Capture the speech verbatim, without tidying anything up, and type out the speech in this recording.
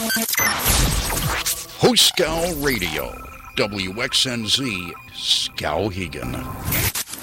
Host Scow Radio, W X N Z, Skowhegan.